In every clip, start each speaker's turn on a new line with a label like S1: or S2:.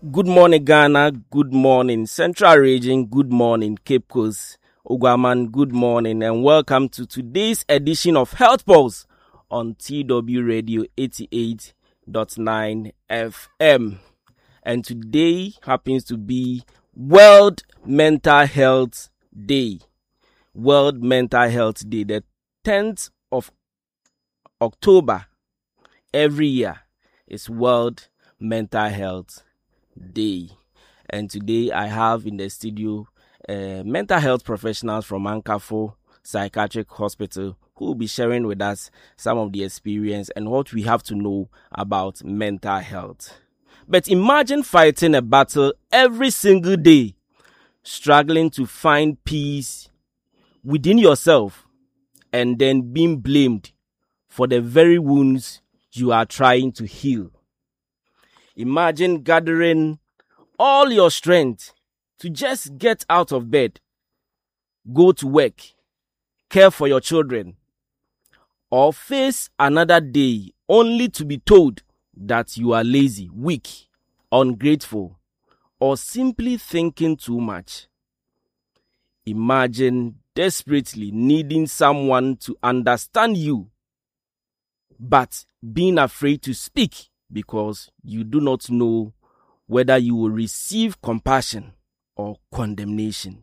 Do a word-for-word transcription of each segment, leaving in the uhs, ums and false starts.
S1: Good morning, Ghana. Good morning, Central Region. Good morning, Cape Coast. Oguaman, good morning, and welcome to today's edition of Health Pulse on T W Radio eighty-eight point nine F M. And today happens to be World Mental Health Day. World Mental Health Day, the tenth of October every year is World Mental Health Day. And today I have in the studio uh, mental health professionals from Ankafo Psychiatric Hospital who will be sharing with us some of the experience and what we have to know about mental health. But imagine fighting a battle every single day, struggling to find peace within yourself, and then being blamed for the very wounds you are trying to heal. Imagine gathering all your strength to just get out of bed, go to work, care for your children, or face another day only to be told that you are lazy, weak, ungrateful, or simply thinking too much. Imagine desperately needing someone to understand you, but being afraid to speak because you do not know whether you will receive compassion or condemnation.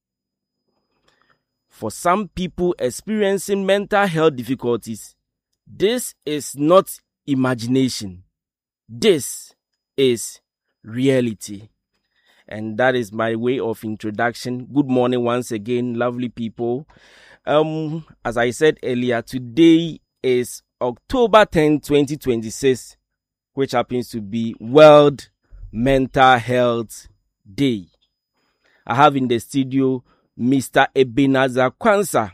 S1: For some people experiencing mental health difficulties, this is not imagination. This is reality. And that is my way of introduction. Good morning once again, lovely people. Um, as I said earlier, today is October tenth, twenty twenty-six, which happens to be World Mental Health Day. I have in the studio Mister Ebenezer Kwanzaa,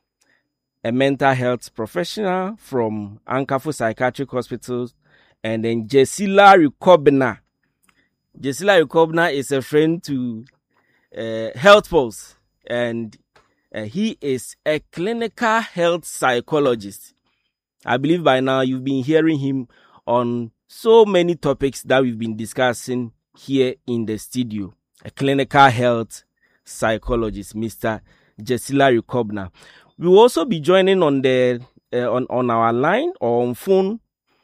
S1: a mental health professional from Ankafo Psychiatric Hospital, and then Jesila Rikobna. Jesila Rikobna is a friend to uh, Health Pulse, and uh, he is a clinical health psychologist. I believe by now you've been hearing him on so many topics that we've been discussing here in the studio. A clinical health psychologist, Mister Jesila Rikobna. We will also be joining on the uh, on, on our line or on phone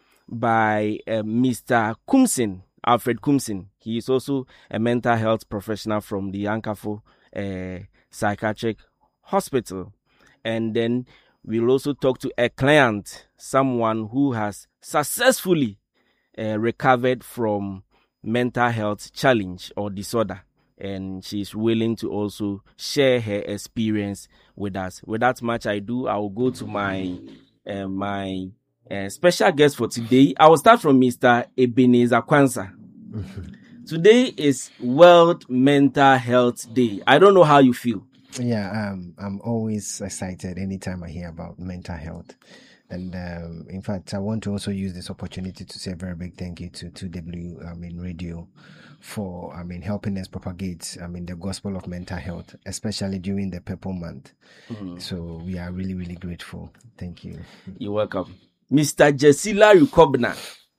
S1: by uh, Mister Kumsin, Alfred Kumsin. He is also a mental health professional from the Ankafo uh, Psychiatric Hospital. And then we'll also talk to a client, someone who has successfully uh, recovered from mental health challenge or disorder. And she's willing to also share her experience with us. Without much ado, I will go to my uh, my uh, special guest for today. I will start from Mister Ebenezer Kwanzaa. Today is World Mental Health Day. I don't know how you feel.
S2: Yeah, um, I'm always excited anytime I hear about mental health. And um, in fact, I want to also use this opportunity to say a very big thank you to two W I mean, Radio for I mean helping us propagate I mean the gospel of mental health, especially during the Purple Month. Mm-hmm. So we are really, really grateful. Thank you.
S1: You're welcome. Mister Jesila Rikobna.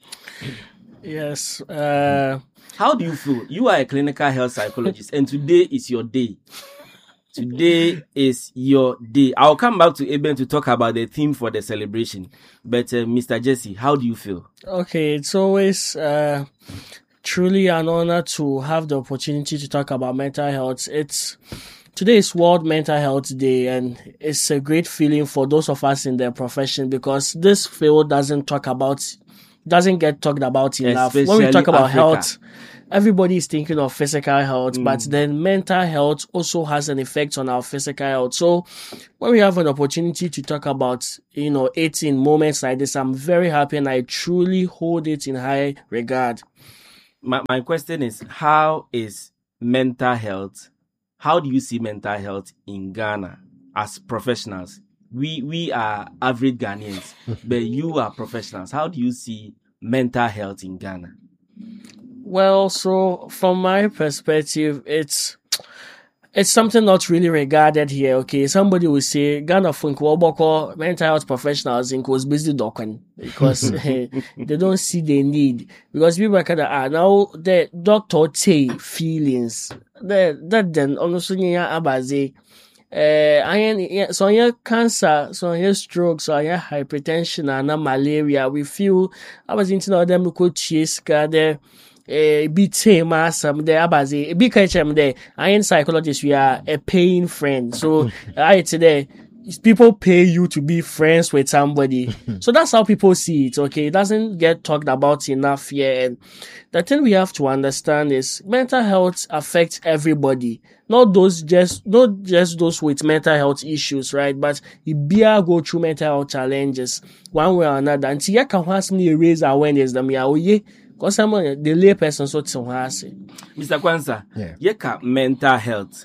S3: Yes. Uh,
S1: How do you feel? You are a clinical health psychologist, and today is your day. Today is your day. I'll come back to Eben to talk about the theme for the celebration. But uh, Mister Jesse, how do you feel?
S3: Okay, it's always uh, truly an honor to have the opportunity to talk about mental health. It's today is World Mental Health Day, and it's a great feeling for those of us in the profession because this field doesn't talk about, doesn't get talked about enough.
S1: Especially
S3: when we talk about
S1: Africa.
S3: health, everybody is thinking of physical health,
S1: Mm.
S3: but then mental health also has an effect on our physical health. So when we have an opportunity to talk about, you know, it in moments like this, I'm very happy and I truly hold it in high regard.
S1: My, my question is, how is mental health, how do you see mental health in Ghana as professionals? We, we are average Ghanaians, but you are professionals. How do you see mental health in Ghana?
S3: Well, so from my perspective, it's it's something not really regarded here. Okay, somebody will say Ghana funk woboko mental health professionals in cause busy docking because they don't see the need because people kind of ah now the doctor say feelings that that then also near abaze. Uh, I so yeah, cancer, so yeah, stroke, so yeah, hypertension and malaria. We feel I was into all them could chase there. A bit same as some there abazi a big catchem there. I am psychologist, we are a paying friend. So I today people pay you to be friends with somebody. So that's how people see it. Okay. It doesn't get talked about enough here. And the thing we have to understand is mental health affects everybody. Not those just not just those with mental health issues, right? But it be go through mental health challenges one way or another. And see, I can have me raise awareness that me are because someone the lay person so to say.
S1: Mister Kwanzaa,
S2: Yeah.
S1: yeka mental health.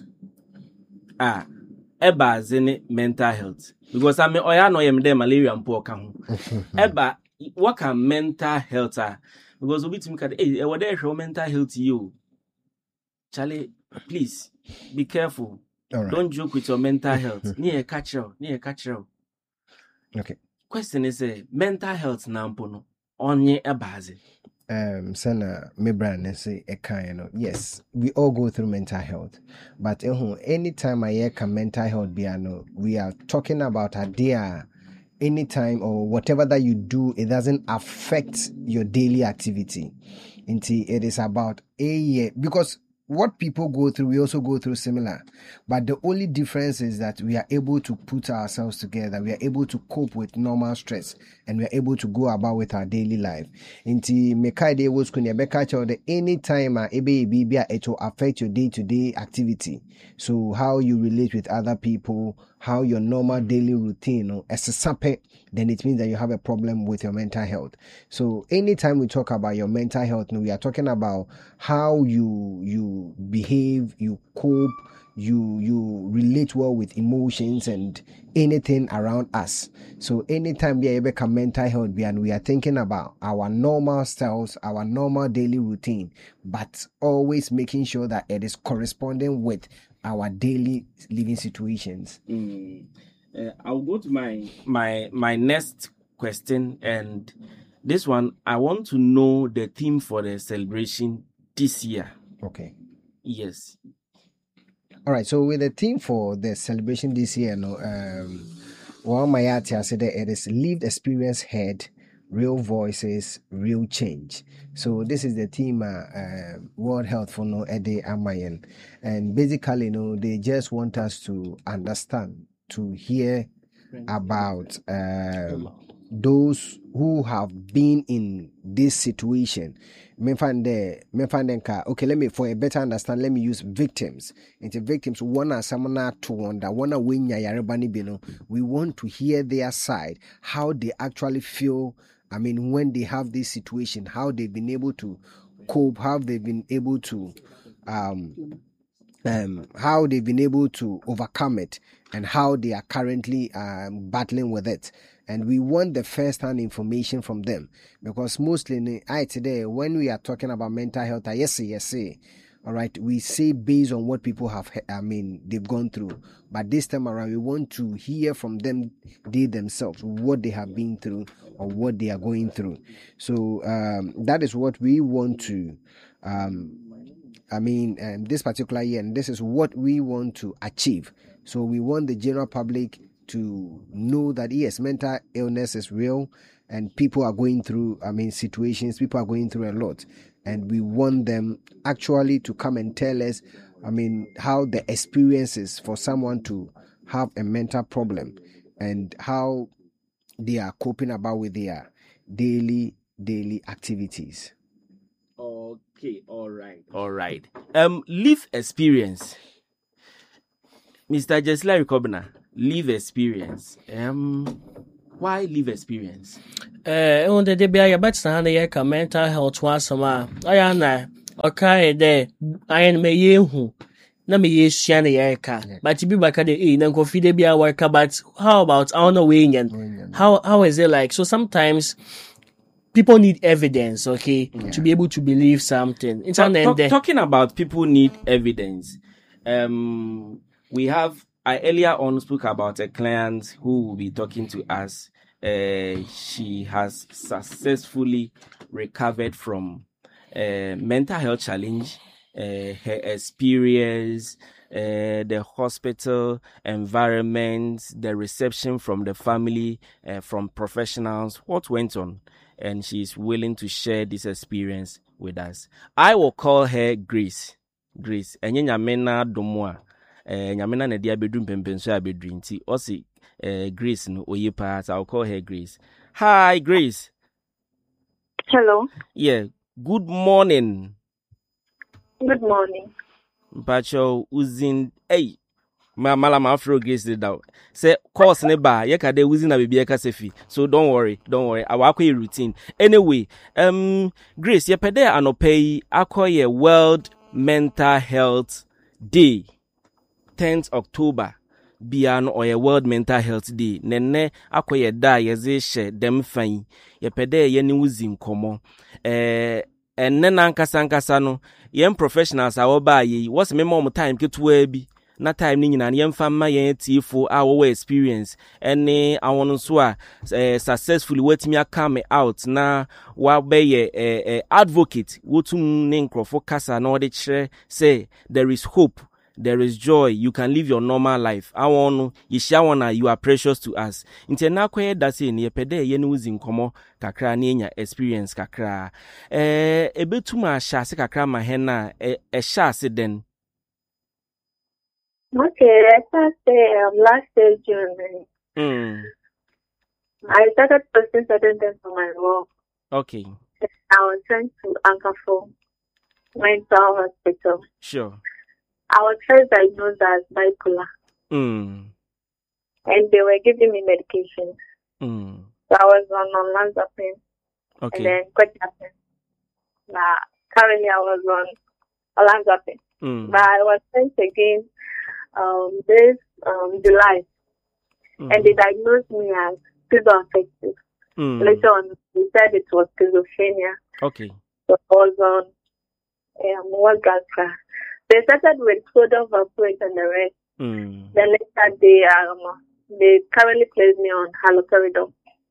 S1: Ah, eba zene mental health. Because I mean, oya no yem de malaria mpo ka ho. Eba, what can mental health ah? Because obi timi ka eh, e wode hwe mental health you. Charlie, please be careful.
S2: All right.
S1: Don't joke with your mental health. Ni e catch you, ni e catch you.
S2: Okay.
S1: Question is eh, mental health na mpo no onye eba ze.
S2: Um, Sana, me brand say a kind of yes, we all go through mental health, but uh, anytime I hear mental health, biano, we are talking about a dear anytime or whatever that you do, it doesn't affect your daily activity. Until it is about a year because what people go through, we also go through similar. But the only difference is that we are able to put ourselves together. We are able to cope with normal stress and we are able to go about with our daily life. Inti mekaide was kunya beka chode anytime uh, ebe bibia it will affect your day-to-day activity. So how you relate with other people, how your normal daily routine or as a sape, then it means that you have a problem with your mental health. So anytime we talk about your mental health, we are talking about how you you behave, you cope, you you relate well with emotions and anything around us. So anytime we are able to mental health and we are thinking about our normal styles, our normal daily routine, but always making sure that it is corresponding with our daily living situations.
S1: Mm. Uh, I'll go to my my my next question, and this one I want to know the theme for the celebration this year.
S2: Okay.
S1: Yes.
S2: All right. So with the theme for the celebration this year, no, um, one my I said that it is lived experience heard, real voices, real change. So this is the theme, uh, uh, World Health for no Ede Amayan, and basically, you know, they just want us to understand, to hear about um, those who have been in this situation. Me find the me find them ka okay. Let me for a better understand. Let me use victims. Into victims, one are someone to wonder, one are when yarebani bino. We want to hear their side, how they actually feel. I mean, when they have this situation, how they've been able to cope, how they've been able to, um, um, how they've been able to overcome it, and how they are currently um, battling with it. And we want the first-hand information from them because mostly, I today when we are talking about mental health, I yes, yes, all right, we say based on what people have, I mean, they've gone through. But this time around, we want to hear from them, they themselves, what they have been through or what they are going through. So um, that is what we want to, um, I mean, um, this particular year, and this is what we want to achieve. So we want the general public to know that yes, mental illness is real and people are going through, I mean, situations, people are going through a lot. And we want them actually to come and tell us, I mean, how the experience is for someone to have a mental problem and how they are coping about with their daily, daily activities.
S1: Okay, all right, all right. Um, live experience. Mister Jesla Kobna, live experience. Um, why live experience?
S3: Eh, on the day I bet na ye ka mental health once ma. Aya na okay there. I me ye hu. Na me ye sua na ye ka. But you be back at the eh na kofi de bia work but how about I don't know way How how is it like? So sometimes people need evidence, okay, yeah. to be able to believe something. It's
S1: Talk,
S3: an
S1: talk, talking about people need evidence. um, we have, I earlier on spoke about a client who will be talking to us. Uh, she has successfully recovered from uh, mental health challenge, uh, her experience, uh, the hospital environment, the reception from the family, uh, from professionals, what went on. And she's willing to share this experience with us. I will call her Grace. Grace. Enye nyame na domo a eh nyame na dia bedrum pempenso a bedru nti o se eh Grace no oye pa. I'll call her Grace. Hi Grace.
S4: Hello.
S1: Yeah, good morning.
S4: Good morning.
S1: Mpacho uzin hey ma mala ma afro Grace did out. Say course ne ba ye ka de uzin na bibia ka sefi. So don't worry, don't worry. I will routine. Anyway, um Grace, ye pede anopai akoye World Mental Health Day, tenth October. Biano or a World Mental Health Day. Nene akoye da yeze she dem fan. Ye pede ye ni uzin komo. Eh and nena nkasa nkasa no yen professionals a woba ye what's me mom time ketua bi na time ni nyina yen famma yen tifo a wo experience ene awon so a successfully wetimi aka me out na wa be ye eh, advocate wotum ne nkrofo kasa na ode kire say there is hope, there is joy, you can live your normal life. I want you share one, you are precious to us. Inte na kwaye da say ne pede ye ne uzi nkomo kakra na enya experience kakra. Eh ebetuma sha se kakra ma he na e sha se den.
S4: Okay, I started um, last year June.
S1: Mm.
S4: I started posting certain things on my work.
S1: Okay.
S4: I was sent to Ankafo Mental Hospital.
S1: Sure.
S4: I was first diagnosed as bipolar.
S1: Mm.
S4: And they were giving me medication.
S1: Mm.
S4: So I was on olanzapine.
S1: Okay.
S4: And then quetiapine. Now, currently I was on olanzapine.
S1: Mm.
S4: But I was sent again um, this um, July.
S1: Mm.
S4: And they diagnosed me as schizoaffective.
S1: Mm.
S4: Later on, they said it was schizophrenia.
S1: Okay.
S4: So I was on um, one gas car. They started with sodium valproate and the rest.
S1: Mm.
S4: Then later they um they currently placed me on haloperidol.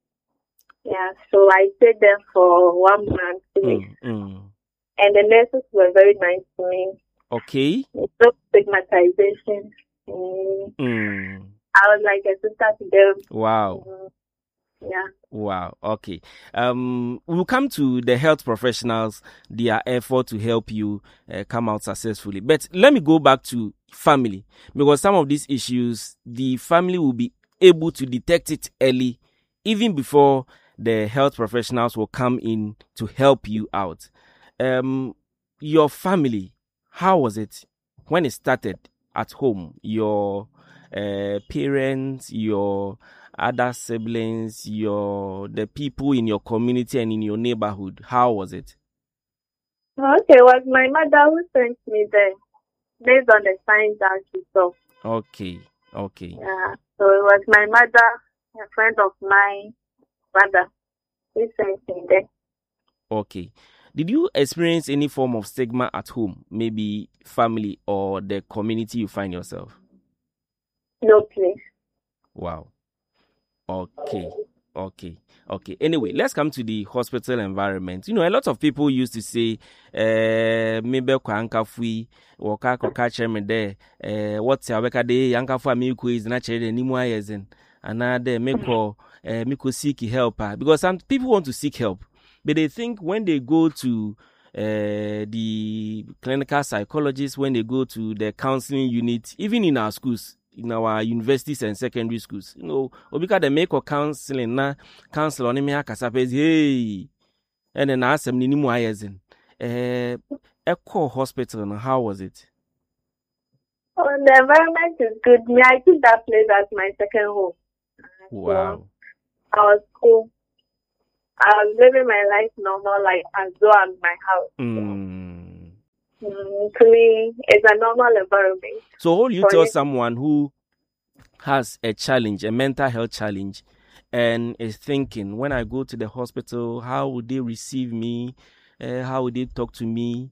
S4: Yeah, so I stayed there for one month.
S1: Mm. Mm.
S4: And the nurses were very nice to me.
S1: Okay.
S4: No stigmatization. Mm.
S1: Mm.
S4: I was like a sister to them.
S1: Wow.
S4: Mm. Yeah.
S1: Wow. Okay. Um, we'll come to the health professionals, their effort to help you uh, come out successfully. But let me go back to family, because some of these issues, the family will be able to detect it early, even before the health professionals will come in to help you out. Um, your family, how was it when it started at home? Your uh, parents, your other siblings, your the people in your community and in your neighborhood, how was it?
S4: Okay, it was my mother who sent me there based on the signs that she saw.
S1: Okay, okay.
S4: Yeah, so it was my mother, a friend of my mother, who sent me there.
S1: Okay. Did you experience any form of stigma at home, maybe family or the community you find yourself?
S4: No, please.
S1: Wow. Okay, okay, okay. Anyway, let's come to the hospital environment. You know, a lot of people used to say, eh, maybe kwa ankafui, waka kwa kache me de, eh, what's ya weka de, ankafua miku is na chere ni mwa yezen, anade meko, eh, miko seek help, because some people want to seek help, but they think when they go to uh, the clinical psychologists, when they go to the counseling unit, even in our schools, in our universities and secondary schools, you know, because they make a counseling na counsel on me akasapes, hey, and then ask them ni mu ayezen. Eh, Echo Hospital, how was it?
S4: Oh, the environment is good. Me, I took that place as my second home.
S1: Wow.
S4: So I was cool. I was living my life normal, like as though I'm my house.
S1: Mm.
S4: Mm, to me, it's a normal environment.
S1: So, how do you
S4: For
S1: tell
S4: it,
S1: someone who has a challenge, a mental health challenge, and is thinking, when I go to the hospital, how would they receive me? Uh, how would they talk to me?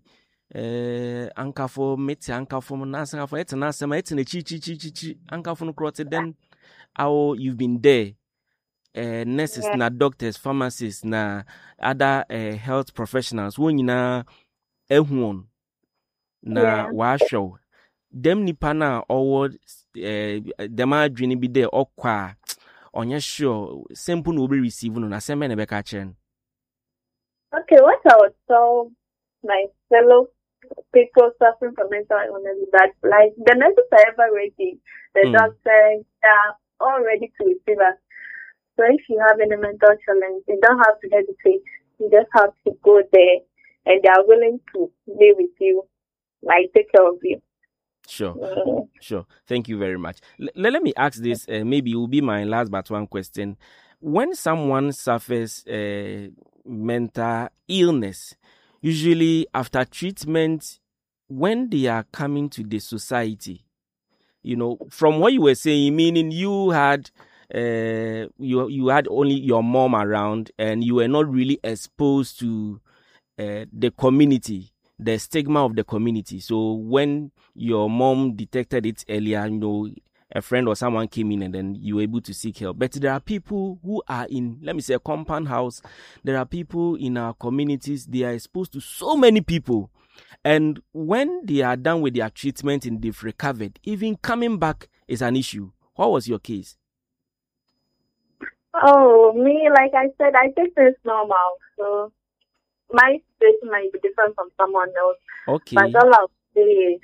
S1: eh ankafo meti ankafo na ankafo et na asema et na chi chi chi chi chi ankafo no crote then how you've been there. Uh, nurses
S4: Yeah.
S1: na doctors, pharmacists na other uh, health professionals wo nyina ehun na
S4: Yeah.
S1: wa show dem nipa na owo eh dem adwene bi there okwa onye sure simple no be receive no na seme na be ka chen.
S4: Okay, what I would tell my fellow people suffering from mental illness is that, like, the nurses are ever ready, the
S1: Mm.
S4: doctors are all ready to receive us. So if you have any mental challenge, you don't have to hesitate. You just have to go there, and they are willing to be with you, like take care of you.
S1: Sure.
S4: Mm.
S1: Sure. Thank you very much. L- let me ask this. Uh, maybe it will be my last but one question. When someone suffers uh, mental illness, usually after treatment, when they are coming to the society, you know, from what you were saying, meaning you had uh, you you had only your mom around, and you were not really exposed to uh, the community, the stigma of the community. So when your mom detected it earlier, you know, a friend or someone came in and then you were able to seek help. But there are people who are in, let me say, a compound house. There are people in our communities, they are exposed to so many people. And when they are done with their treatment and they've recovered, even coming back is an issue. What was your case?
S4: Oh, me, like I said, I think it's normal. So my situation might be different from someone else.
S1: Okay.
S4: But all I'll say is,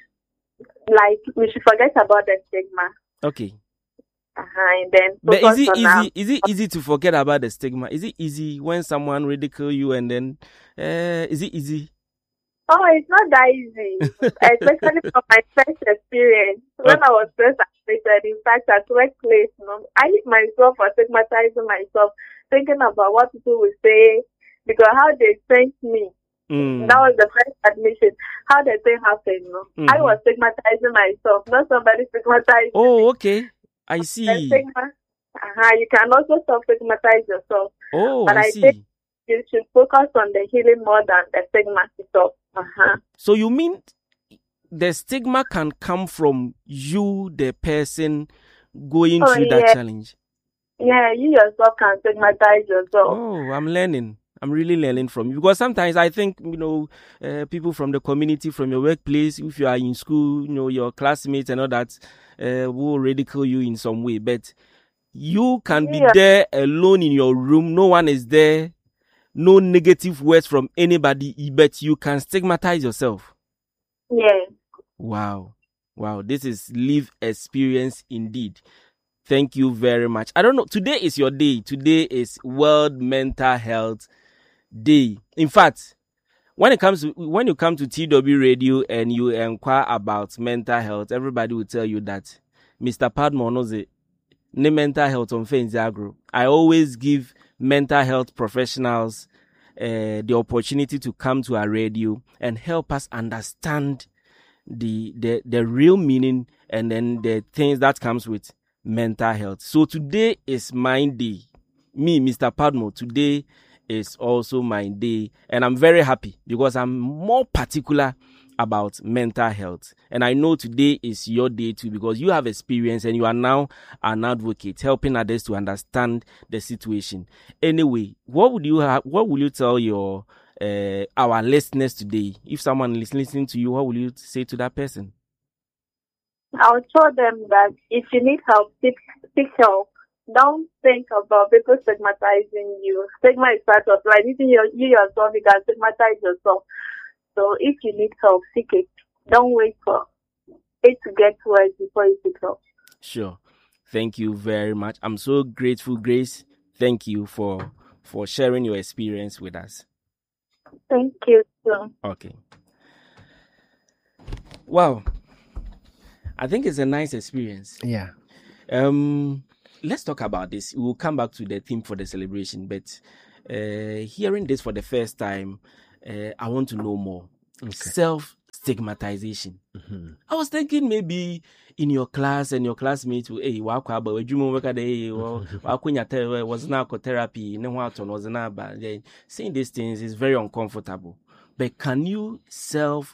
S4: like, we should forget about the stigma.
S1: Okay.
S4: Uh-huh, and then
S1: But is
S4: focus
S1: it
S4: on
S1: easy?
S4: our-
S1: Is it easy to forget about the stigma? Is it easy when someone ridicule you and then? Uh, is it easy?
S4: Oh, it's not that easy, especially from my first experience. When I was first admitted, in fact, at workplace, you know, I myself was stigmatizing myself, thinking about what people would say, because how they sent me.
S1: Mm.
S4: That was the first admission. How the thing happened, you know?
S1: Mhm.
S4: I was stigmatizing myself, not somebody stigmatizing.
S1: Oh, okay. I
S4: The
S1: see.
S4: stigma. Uh-huh. You can also self-stigmatize yourself.
S1: Oh,
S4: But
S1: I
S4: I
S1: see.
S4: think you should focus on the healing more than the stigma itself. Uh-huh.
S1: So you mean the stigma can come from you, the person going
S4: Oh,
S1: through that
S4: yeah.
S1: challenge?
S4: Yeah, you yourself can stigmatize yourself.
S1: Oh, I'm learning. I'm really learning from you, because sometimes I think, you know, uh, people from the community, from your workplace, if you are in school, you know, your classmates and all that, uh, will ridicule you in some way. But you can be
S4: Yeah.
S1: there alone in your room. No one is there. No negative words from anybody, but you can stigmatize yourself.
S4: Yeah.
S1: Wow. Wow. This is live experience indeed. Thank you very much. I don't know. Today is your day. Today is World Mental Health Day. In fact, when it comes to when you come to T W Radio and you inquire about mental health, everybody will tell you that Mister Padmore knows it. Ne mental health on Fenzagro. I always give mental health professionals uh, the opportunity to come to our radio and help us understand the the the real meaning and then the things that comes with mental health. So today is my day. Me, Mister Padmore, today is also my day, and I'm very happy because I'm more particular about mental health. And I know today is your day too, because you have experience and you are now an advocate helping others to understand the situation. Anyway, what would you have, what will you tell your uh, our listeners today? If someone is listening to you, what will you say to that person?
S4: I'll tell them that if you need help, seek, seek help. Don't think about people stigmatizing you. Stigma is part of life. Even you, you yourself, you can stigmatize yourself. So if you need help, seek it. Don't wait for it to get worse before you seek help.
S1: Sure. Thank you very much. I'm so grateful, Grace. Thank you for for sharing your experience with us.
S4: Thank you, too.
S1: Okay. Wow. I think it's a nice experience.
S2: Yeah.
S1: Um, let's talk about this. We'll come back to the theme for the celebration, but uh, hearing this for the first time, uh, I want to know more.
S2: Okay.
S1: Self-stigmatization.
S2: Mm-hmm.
S1: I was thinking maybe in your class and your classmates will, hey, wako aba wajumo weka de wako nyate was na therapy ne waton was na ba. Saying these things is very uncomfortable. But can you self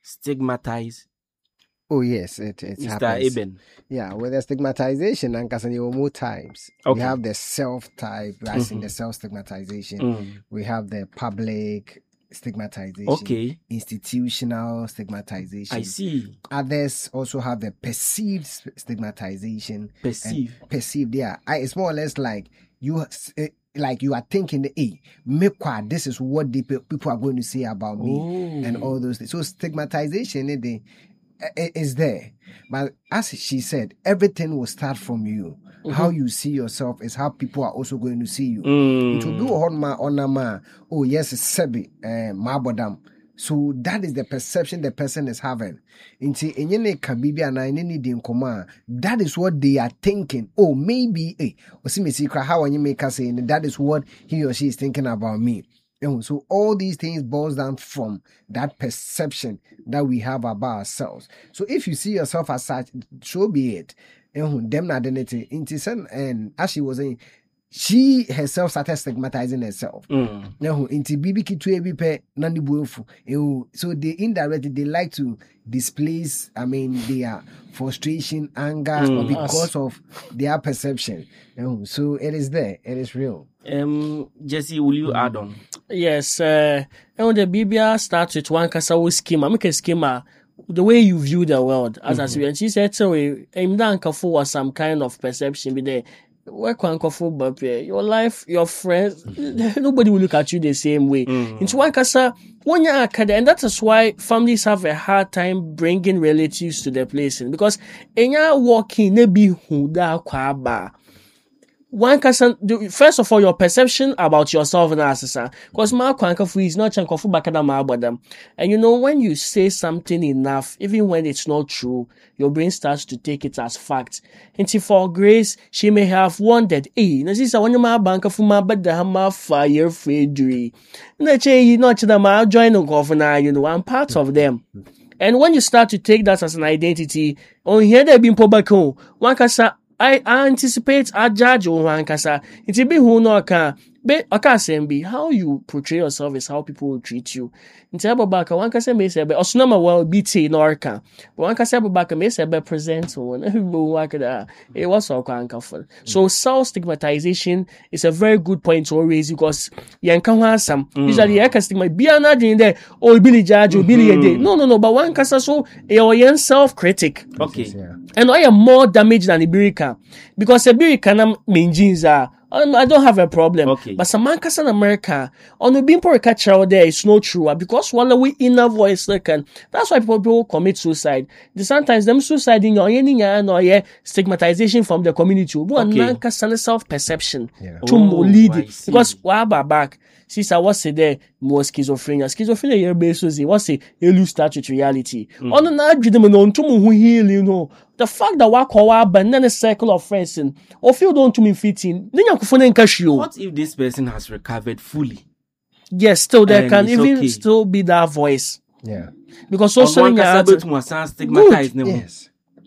S1: stigmatize
S2: Oh yes, it it
S1: Mister
S2: happens.
S1: Eben?
S2: Yeah, with the stigmatization and Kasani more types.
S1: Okay.
S2: We have the self type, as
S1: Mhm.
S2: in the self stigmatization.
S1: Mm.
S2: We have the public stigmatization.
S1: Okay,
S2: Institutional stigmatization.
S1: I see.
S2: Others also have the perceived s- stigmatization.
S1: Perceive.
S2: And perceived, yeah. I, it's more or less like you, eh, like you are thinking, hey, mekwa, this is what the pe- people are going to say about me,
S1: Oh.
S2: and all those things. So stigmatization, eh, they, eh, is there, but as she said, everything will start from you. How you see yourself is how people are also going to see you. It will
S1: Mm.
S2: do on ma on ma. Oh yes, it's sebi eh mabodam. So that is the perception the person is having. Inti enyene kabibi ana eneni di nkoma. That is what they are thinking. Oh, maybe eh. Osimi sikra how you make us say that is what he or she is thinking about me. And so all these things boils down from that perception that we have about ourselves. So if you see yourself as such, so be it. And them identity. And as she was saying, she herself started stigmatizing herself.
S1: Mm.
S2: Now, into bibi kitu ebi pe nani buofu. Ehu. So they indirectly they like to displace, I mean, their frustration, anger,
S1: Mm.
S2: because of their perception. Ehu. So it is there. It is real.
S1: Um, Jesse, will you add on?
S3: Yes, uh, and the Biblia starts with one kasawo schema. Make a schema, the way you view the world. As I said, and she said, so, I'm not was some kind of perception be there. Where can but your life, your friends, nobody will look at you the same way. Into one kasa, one year, and that is why families have a hard time bringing relatives to the place because enya walking nebi huda kwaba. One person, first of all, your perception about yourself and assassin. Because my kwankafu is not chankofu bakada maabadam. And you know, when you say something enough, even when it's not true, your brain starts to take it as fact. And for Grace, she may have wondered, eh, na sisa wanya ma bankafu ma bada hama fire fedri. Na che not chida ma join the governor, you know, I'm part of them. And when you start to take that as an identity, on here they been pobako, one kasa I, I anticipate I judge one kasa. It's a bit who no can be okay how you portray yourself is how people will treat you. It's about back one kasa may say or snoma well B T in Orca. But one kasa back may say be present one. It was all kind. So self stigmatization is a very good point to raise because you can some usually I can stigma be another in there or Billy judge or Billy a day. No, no, no, but one kasa so a self critic.
S1: Okay.
S2: Yeah.
S3: And I am more damaged than Iberica because Iberica na main jeans are. Um, I don't have a problem.
S1: Okay.
S3: But some Mancas in America, on the being poor catcher out there, it's not true. Because one we inner voice like and that's why people commit suicide. The sometimes them suicide in your any or yeah stigmatization from the community. But
S1: Okay.
S3: Mancas self perception
S2: Yeah.
S3: to
S1: Oh,
S3: lead
S1: I
S3: it.
S1: see.
S3: Because why back. Since I was say there more schizophrenia. Schizophrenia here based on what say you lose touch with reality. On the night them on to who heal, you know. The fact that we call our banana circle of friends and or feel don't to me fitting. Then you can cash you.
S1: What if this person has recovered fully?
S3: Yes, still there
S1: And
S3: can
S1: it's
S3: even
S1: okay.
S3: still be that voice.
S2: Yeah.
S3: Because
S1: Or
S3: also
S1: one
S3: in your
S1: kasa
S3: heart,
S1: betu mwa stigmatized them.
S2: Yes.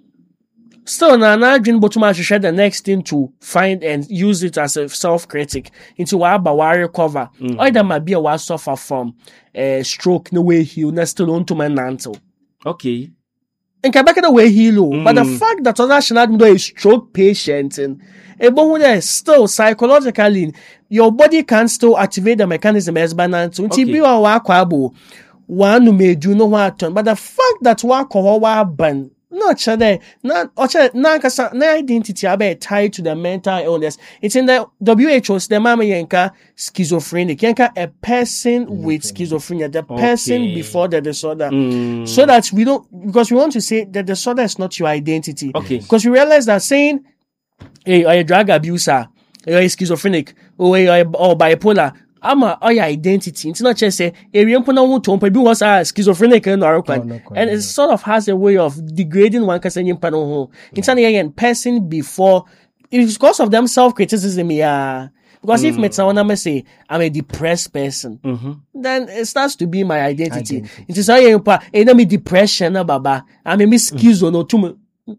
S3: still na na dream but much share the next thing to find and use it as a self critic into what about why recover.
S1: Mm.
S3: Or that might be a what suffer from a stroke no way heal na still on to my nantle.
S1: Okay.
S3: And come back the way heal. But the
S1: Mm.
S3: fact that other should do a stroke patient and able there still psychologically your body can still activate the mechanism as banana to
S1: Okay.
S3: be a wakwabo one may do no what but the fact that wako wa ban not chade not ocha na kasa na identity abe tied to the mental illness. It's in the W H O's the mama yenka schizophrenic yenka a person with schizophrenia the person
S1: Okay.
S3: before the disorder.
S1: Mm.
S3: So that we don't, because we want to say that the disorder is not your identity.
S1: Okay.
S3: Because we realize that saying, hey, you're a drug abuser, you're a schizophrenic, or you're a, or bipolar, I'm a, or your identity. It's not just say, hey, we don't want to be was a schizophrenic and or
S2: Oh, no, quite,
S3: and it
S2: yeah.
S3: sort of has a way of degrading one person in panel. It's an again person before, it's because of them self criticism, yeah. Because if me someone say I'm a depressed person, then it starts to be my identity.
S2: Identity.
S3: It is how you pa, eh, me depression, na baba. I'm a miss schizo, no too.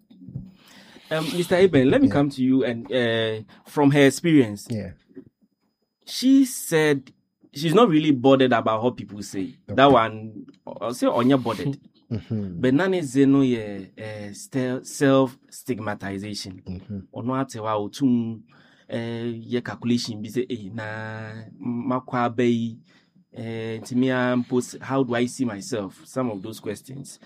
S1: Um, Mister Eben, let me come to you and uh, from her experience,
S2: Yeah.
S1: she said she's not really bothered about what people say. That one, I'll say Onya bothered. Mm-hmm. But none is no ye self stigmatization. Or not a while to ye calculation be say na makwa bay to me post how do I see myself? Some of those questions.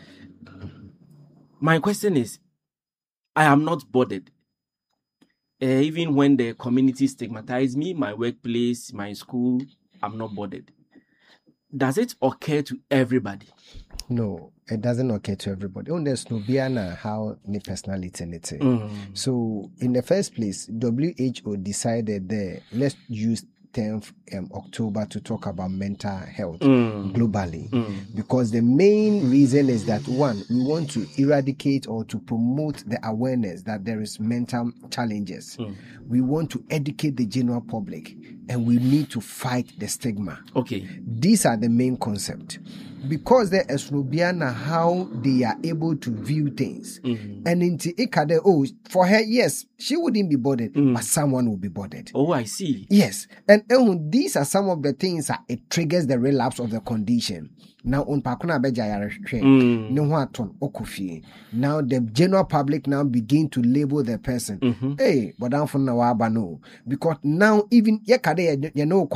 S1: My question is, I am not bothered. Uh, even when the community stigmatize me, my workplace, my school, I'm not bothered. Does it occur to everybody?
S2: No, it doesn't occur to everybody. Oh, there's no biana how the personality in it. Mm. So in the first place, W H O decided that let's use tenth um, October to talk about mental health mm. globally mm. because the main reason is that one, we want to eradicate or to promote the awareness that there is mental challenges. Mm. We want to educate the general public and we need to fight the stigma.
S1: Okay.
S2: These are the main concept. Because there is Nubiana how they are able to view things. Mm-hmm. And into Ikade, oh, for her, yes, she wouldn't be bothered, mm. but someone will be bothered.
S1: Oh, I see.
S2: Yes. And uh, these are some of the things that it triggers the relapse of the condition. Now, on Pakuna Beja now the general public now begin to label the person. Mm-hmm. Hey, but I'm from Nawabano. Because now, even Yakade, you know,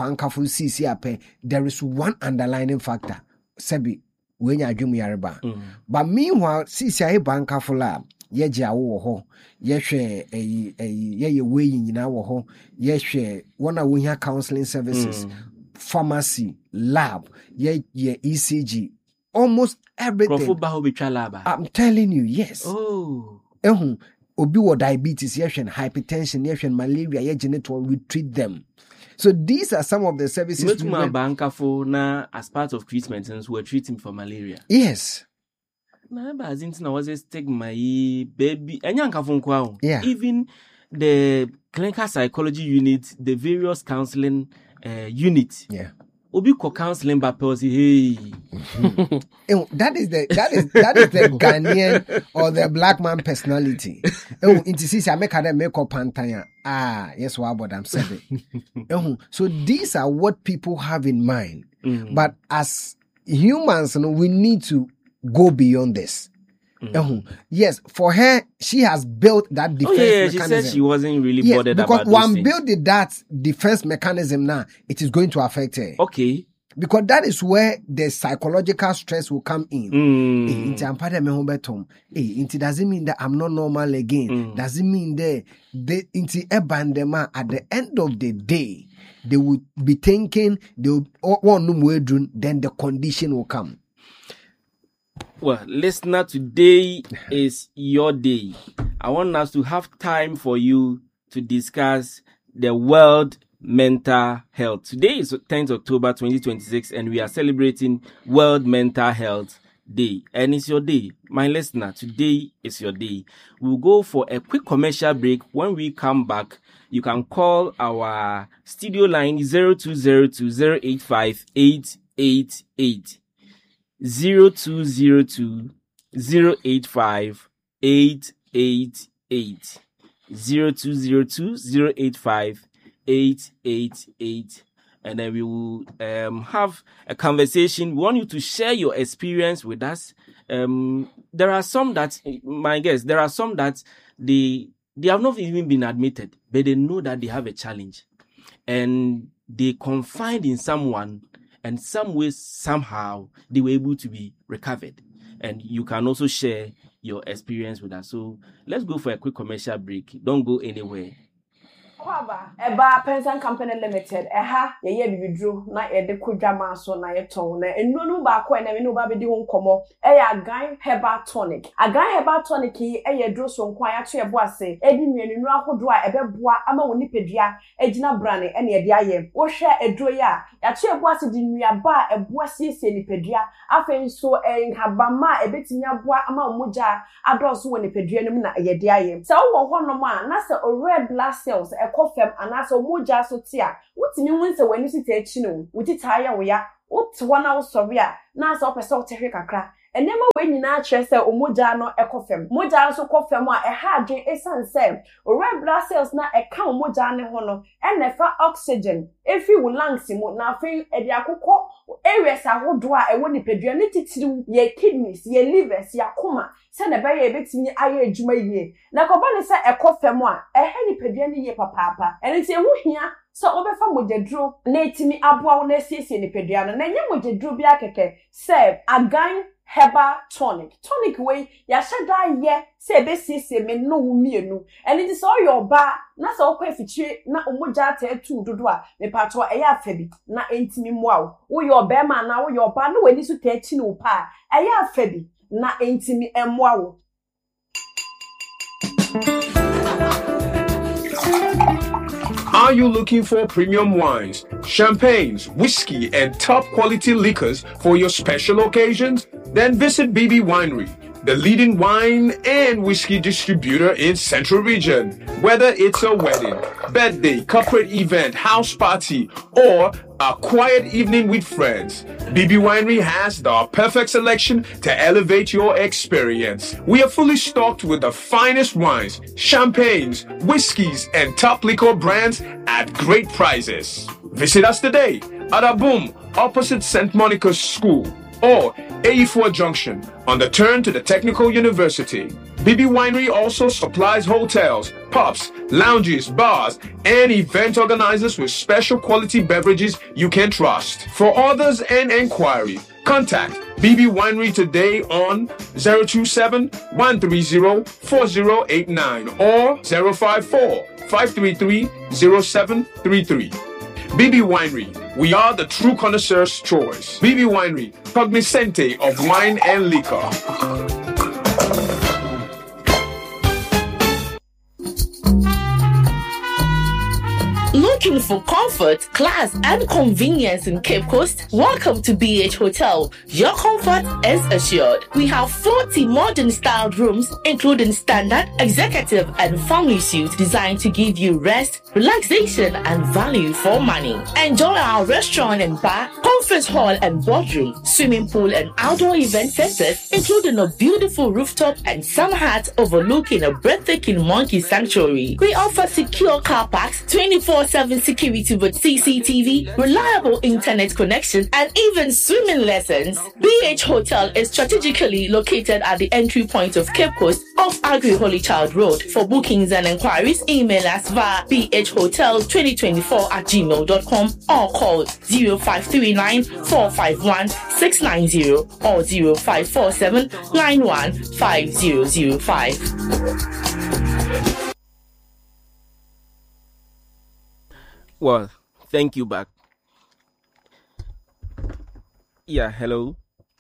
S2: there is one underlying factor. Sebi when you dream yareba. But meanwhile, since I banka fula, ye jawo ho, ye share a ye way in our ho, ye share one of we have counseling services, mm. pharmacy, lab, ye ye E C G, almost everything. I'm telling you, yes.
S1: Oh.
S2: Eh, obi wo diabetes, yes, and hypertension, yes, and malaria, ye genetic, we treat them. So these are some of the services
S1: we banka for na as part of treatment and we're treating for malaria.
S2: Yes.
S1: Na ba azinti was a stigma baby.
S2: Yeah.
S1: Even the clinical psychology unit, the various counseling uh, units.
S2: Yeah.
S1: Obi ko counseling ba hey.
S2: Mm-hmm. that is the that is that is the Ghanaian or the black man personality. Oh, into see I make her make up pantaya. Ah, yes, what about I'm saying. So these are what people have in mind. Mm-hmm. But as humans, you know, we need to go beyond this. Mm. Uh, yes, for her, she has built that defense
S1: oh, yeah,
S2: mechanism.
S1: She said she wasn't really
S2: yes,
S1: bothered
S2: because
S1: about those
S2: one
S1: things.
S2: built that defense mechanism now, it is going to affect her.
S1: Okay.
S2: Because that is where the psychological stress will come in. Mm. It doesn't mean that I'm not normal again. Mm. Doesn't mean that they into abandonment at the end of the day, they will be thinking they will then the condition will come.
S1: Well, listener, today is your day. I want us to have time for you to discuss the World Mental Health. Today is tenth October twenty twenty-six and we are celebrating World Mental Health Day. And it's your day. My listener, today is your day. We'll go for a quick commercial break. When we come back, you can call our studio line zero two zero two zero eight five eight eight eight. Zero two zero two zero eight five eight eight eight zero two zero two zero eight five eight eight eight, and then we will um have a conversation. We want you to share your experience with us. Um, there are some that my guess there are some that they they have not even been admitted, but they know that they have a challenge, and they confide in someone. And some way, somehow, they were able to be recovered. And you can also share your experience with us. So let's go for a quick commercial break. Don't go anywhere.
S5: Kwaba eba pension company limited eha ye ye bibidro na ye de kodwama so na ye ton na enu no ba ko na me no ba be di ho nkomo e ya agan herbal tonic agan herbal tonic yi e ye dro so nkwa ya to ye bo ase edi nuanu ahodo a ebeboa ama woni pedua egina brane e na ye de aye wo hwe edro ya ya to ye bo ase di nuaba ebo asiesie ni pedua afen so enhabama ebetimi aboa ama omoja adoso woni pedua nim na ye de aye se wo ho no ma na se red blood cells ekofem anase omoja so tia wutimi wunse wani sita echi no wuti taya wo ya wotwa na wo sori a na asa opese wo tehwe kakra enema we nyina kyerɛ sɛ omogya no ekofem mogya nso kofem a ɛha adwen esan sɛ red blood cells na ɛka omogya ne ho no ɛna fa oxygen efi wo lungs mu na afi ɛde akokɔ areas ahodo a ɛwɔ nipadua ne titiri ye kidneys ye livers ya koma sɛ na bɛyɛ ebetimi ayɛ adwuma yie na kɔba ne sɛ ɛkofem a ɛha nipadua ne yie papaapa ɛne tie ho hia so obefa mojedro na etimi aboa wo na esiesie nipadua no na nye mojedro bi akeke se agan herbal tonic tonic we ya sheda ye se ebesiesie me no wo mienu eni ti so your ba na se okwa fichire na omogya ata etu dodo a me pato eya afa bi na entimi moa wo wo your ba ma na wo your ba na wani so ta echi no pa eya afa bi na entimi emoa wo.
S6: Are you looking for premium wines, champagnes, whiskey, and top quality liquors for your special occasions? Then visit B B Winery, the leading wine and whiskey distributor in Central Region. Whether it's a wedding, birthday, corporate event, house party, or a quiet evening with friends, B B Winery has the perfect selection to elevate your experience. We are fully stocked with the finest wines, champagnes, whiskeys, and top liquor brands at great prices. Visit us today at Aboom, opposite Saint Monica's School, or A E four Junction on the turn to the Technical University. B B Winery also supplies hotels, pubs, lounges, bars, and event organizers with special quality beverages you can trust. For orders and enquiry, contact B B Winery today on zero two seven, one three zero, four zero eight nine or zero five four, five three three, zero seven three three. B B Winery, we are the true connoisseur's choice. B B Winery, cognoscente of wine and liquor.
S7: Looking for comfort, class, and convenience in Cape Coast? Welcome to B H Hotel. Your comfort is assured. We have forty modern styled rooms, including standard, executive, and family suites designed to give you rest, relaxation, and value for money. Enjoy our restaurant and bar, conference hall and boardroom, swimming pool and outdoor event centers, including a beautiful rooftop and some hut overlooking a breathtaking monkey sanctuary. We offer secure car parks, twenty-four seven security with C C T V, reliable internet connection, and even swimming lessons. B H Hotel is strategically located at the entry point of Cape Coast off Agri Holy Child Road. For bookings and inquiries, email us via b h hotel twenty twenty-four at gmail dot com or call zero five three nine, four five one, six nine zero or zero five four seven, nine one five zero zero five.
S1: Well, thank you back. Yeah, hello.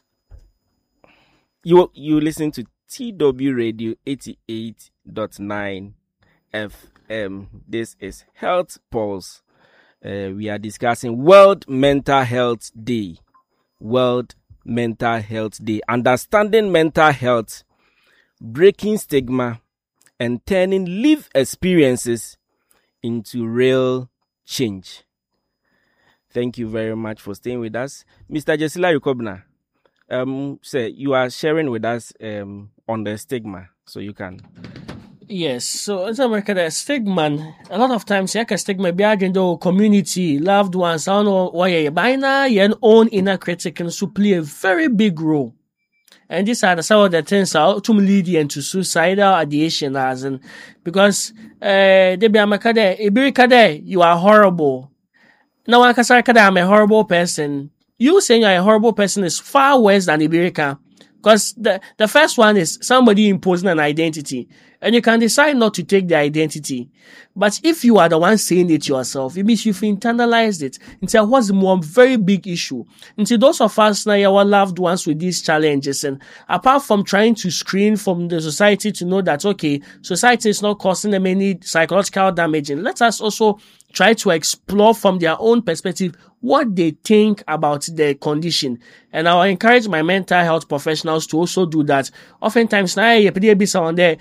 S1: You you listen to T W Radio eighty-eight point nine F M. This is Health Pulse. Uh, we are discussing World Mental Health Day. World Mental Health Day. Understanding mental health, breaking stigma, and turning lived experiences into real change. Thank you very much for staying with us. Mister Jesila Yukobna, um, say you are sharing with us um, on the stigma, so you can.
S3: Yes, so in America, the stigma, a lot of times, yeah, stigma be agenda community, loved ones, I don't know why you by now, your own inner critic can so play a very big role. And these are the some of the things that to lead you into suicidal ideation, as in, because, uh, they be America there, Ibirika there, you are horrible. Now, I can say I'm a horrible person. You saying you're a horrible person is far worse than Ibirika. Because the, the first one is somebody imposing an identity. And you can decide not to take the identity. But if you are the one saying it yourself, it means you've internalized it. Into what's the more very big issue. Into those of us now, our loved ones with these challenges. And apart from trying to screen from the society to know that, okay, society is not causing them any psychological damage. And let us also try to explore from their own perspective what they think about their condition. And I will encourage my mental health professionals to also do that. Oftentimes, now you put a bit on there, how is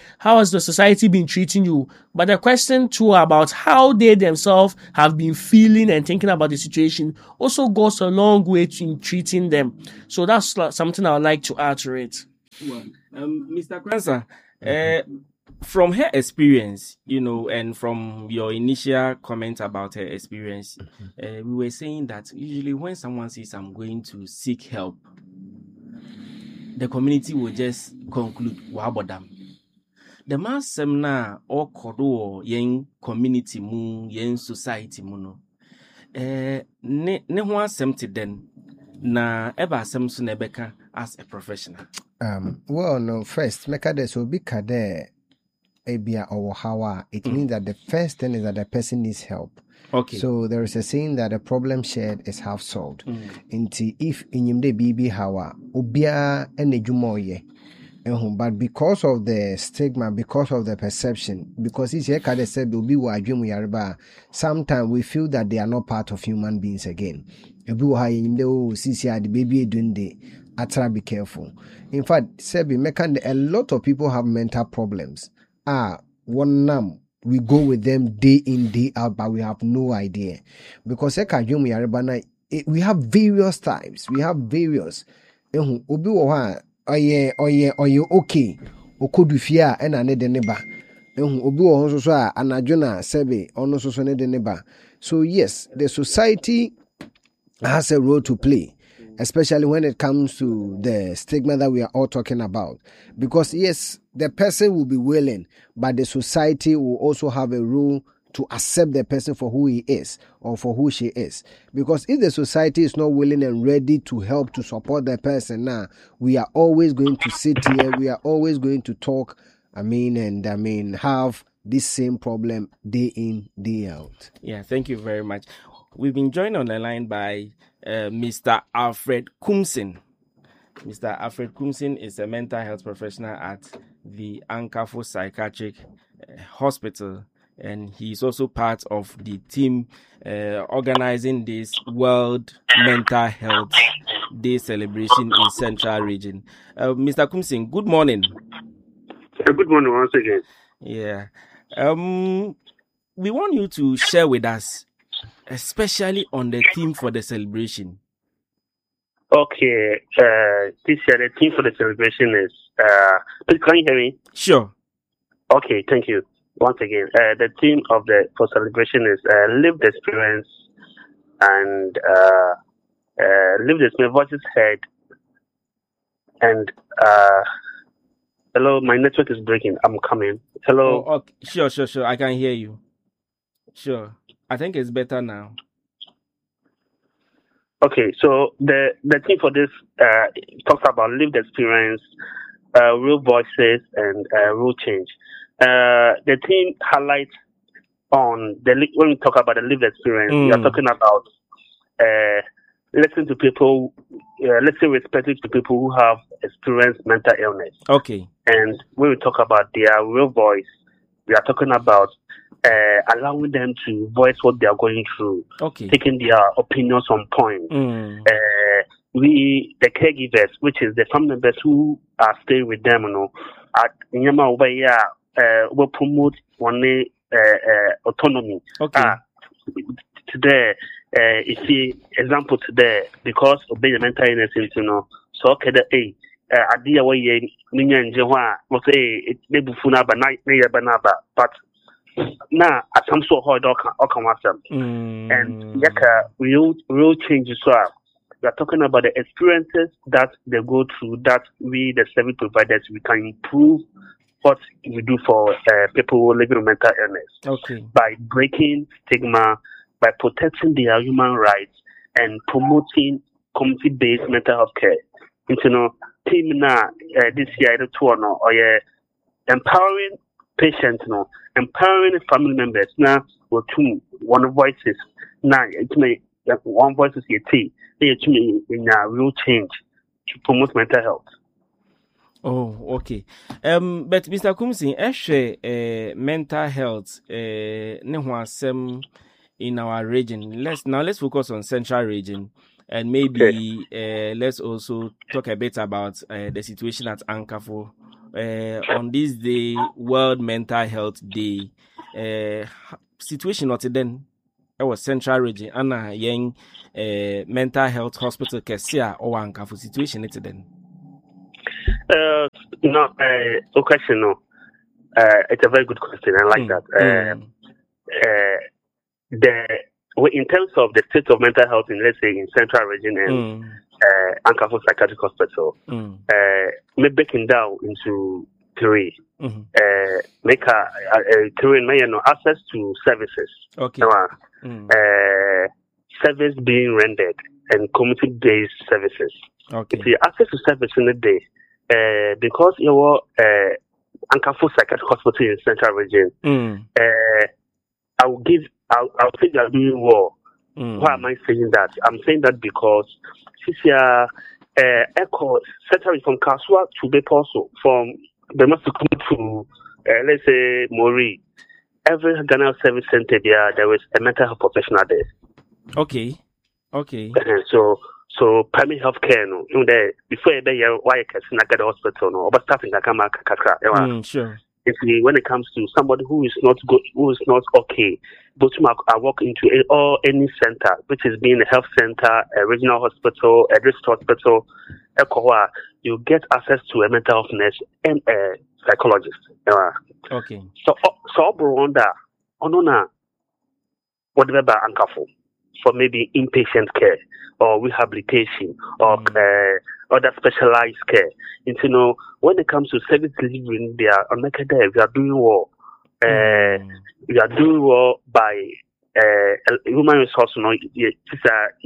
S3: has the society been treating you, but the question too about how they themselves have been feeling and thinking about the situation also goes a long way to, in treating them. So that's something I would like to add to it.
S1: Well, um, Mister Kransa, uh, from her experience, you know, and from your initial comment about her experience, uh, we were saying that usually when someone says, I'm going to seek help, the community will just conclude, wow, but them. The man semna or kodo yen community mu yen society mu no. Eh, ne ne ho asem te den na eba asem so na ebeka as a professional.
S2: Um, well, no, first, Mekade so be kade ebia or hawa. It mm. means that the first thing is that the person needs help.
S1: Okay.
S2: So there is a saying that a problem shared is half solved.
S1: Mm.
S2: Inti if inyimde bibi hawa ubia enejumoye. But because of the stigma, because of the perception, because it's here Kade said sometimes we feel that they are not part of human beings again. The baby doing the atra be careful. In fact, Sebi Mekan, a lot of people have mental problems. Ah, one num we go with them day in, day out, but we have no idea. Because we have various types. We have various. Oye, oye, oye, okay. Okodu fia ena ne de neba. Ehun obi wo honso so a anadwona sebe ono so so ne de neba. So yes, the society has a role to play, especially when it comes to the stigma that we are all talking about. Because yes, the person will be willing, but the society will also have a role to accept the person for who he is or for who she is. Because if the society is not willing and ready to help, to support the person now, we are always going to sit here, we are always going to talk, I mean, and I mean, have this same problem day in, day out.
S1: Yeah, thank you very much. We've been joined on the line by uh, Mister Alfred Kumsin. Mister Alfred Kumsin is a mental health professional at the Ankafo Psychiatric uh, Hospital. And he's also part of the team uh, organizing this World Mental Health Day celebration in Central Region. Uh, Mister Kumsin, good morning.
S8: Uh, good morning once again.
S1: Yeah. Um, we want you to share with us, especially on the theme for the celebration.
S8: Okay. Uh, this year, the theme for the celebration is... Uh, please, can you hear me?
S1: Sure.
S8: Okay, thank you. Once again, uh, the theme of the for celebration is uh, lived experience and uh, uh, lived experience, voices heard. And uh, hello, my network is breaking. I'm coming. Hello.
S1: Oh, okay. Sure, sure, sure. I can hear you. Sure. I think it's better now.
S8: Okay, so the the theme for this uh, talks about lived experience, uh, real voices, and uh, real change. Uh, the theme highlights on the when we talk about the lived experience, mm. we are talking about uh, listening to people, uh, listening respectfully to people who have experienced mental illness.
S1: Okay.
S8: And when we talk about their real voice, we are talking about uh, allowing them to voice what they are going through,
S1: okay,
S8: taking their opinions on point.
S1: Mm.
S8: Uh, we, the caregivers, which is the family members who are staying with them, you know, at Nyama over here. Uh, will promote one uh, uh, autonomy.
S1: Okay.
S8: Uh, today, uh, you see example today because of the mental illness, you know. So okay, the hey, idea where you minya njehwa, what say it may be funa ba na na banaba, but now at some sort of all can all can watch them. And yaka real real changes. So we are talking about the experiences that they go through that we the service providers we can improve what we do for uh, people living with mental illness.
S1: Okay. By
S8: breaking stigma, by protecting their human rights, and promoting community-based mental health care. You know, team na uh, this year the tour no, or yeah, empowering patients no, empowering family members now with two one voices. Now it may one voice is a T. It may in a real change to promote mental health.
S1: Oh, okay. Um, but Mister Kumsin, actually, uh, mental health, uh, in our region. Let's now let's focus on Central Region, and maybe okay. uh, let's also talk a bit about uh, the situation at Ankafo uh, on this day, World Mental Health Day, uh, situation not then. I was Central Region, Anna Yang uh, Mental Health Hospital, Kessia, or Anka for situation it then.
S8: Uh, no, uh, question, no. Uh, it's a very good question. I like mm, that. Uh, mm. uh, the in terms of the state of mental health in, let's say, in Central Region and mm. uh, Ankafo Psychiatric Hospital, mm. uh, me breaking down into three. Mm-hmm. Uh, make a, a, a three may no access to services.
S1: Okay.
S8: Uh, mm. uh, service being rendered and community-based services.
S1: Okay.
S8: If you access to service in the day, uh, because you were uh, Ankafo Psychiatric Hospital in Central Region,
S1: mm.
S8: uh, I will give. I'll, I'll say they are doing well.
S1: Mm.
S8: Why am I saying that? I'm saying that because this year, uh, Echo Central from Kasua to Beposo, from the Mexico to uh, let's say Mori, every Ghana service center there, there was a mental health professional there.
S1: Okay, okay.
S8: Uh, so, so primary health care, no, you know, before you be why you can see the hospital, no, but starting to come back,
S1: mm, sure.
S8: If we, when it comes to somebody who is not good, who is not okay, but I walk into a, or any center, which is being a health center, a regional hospital, a district hospital, a cohort, you get access to a mental health nurse and a psychologist. Uh,
S1: okay.
S8: So, so Rwanda, onona, whatever by Ankafo, for maybe inpatient care or rehabilitation or mm. uh, other specialized care. And you know, when it comes to service delivery, they are on the day we are doing well. Uh, mm. We are doing well by uh, human resource. You know, it's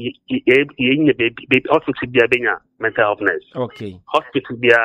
S8: a baby hospital be a mental health nurse.
S1: Okay.
S8: Hospital be a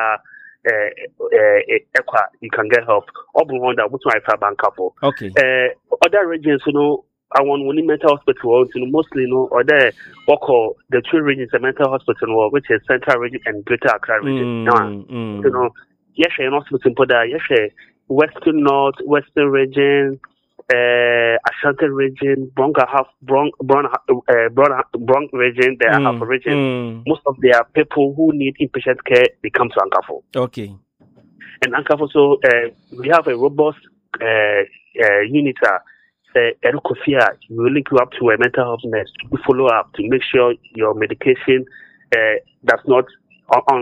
S8: uh, uh, you can get help. Obu Honda, what's my bank couple?
S1: Okay.
S8: Uh, other regions, you know. I want one mental hospital, you know, mostly, you know, or there, what call the two regions, a mental hospital, which is Central Region and Greater Accra Region.
S1: Mm, mm.
S8: You know, yes, an hospital, but yes, Western North, Western Region, uh, Ashanti Region, Bronx, half Bronx, Bronx, uh, Bronx Region, they are mm, half a region.
S1: Mm.
S8: Most of their people who need inpatient care, they come to Ankafo.
S1: Okay.
S8: And Ankafo, so uh, we have a robust uh, uh, unit. Uh, Uh, we will link you up to a mental health nurse to follow up to make sure your medication uh, does not on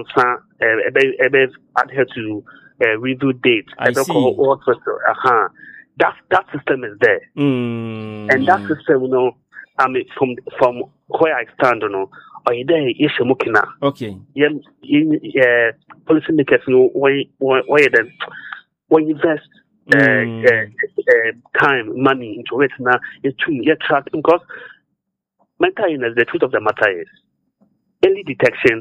S8: uh, adhere to uh, review date.
S1: I see.
S8: Uh-huh. That that system is there,
S1: mm.
S8: and that system, you know, I mean, from from where I stand, you know, or there is a mukina.
S1: Okay.
S8: Yeah, uh, policymakers, you know, when when then when you invest. Uh,
S1: mm.
S8: uh, uh, time, money into it now is to get tracked because mental illness, the truth of the matter is early detection,